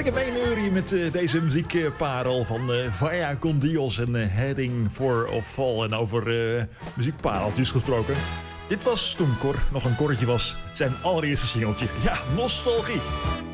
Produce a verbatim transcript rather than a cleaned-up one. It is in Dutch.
lekker meeneurie met uh, deze muziekparel van uh, Vaya con Dios en uh, Heading for a Fall. En over uh, muziekpareltjes gesproken. Dit was toen Cor nog een korretje was. Zijn allereerste singeltje. Ja, nostalgie.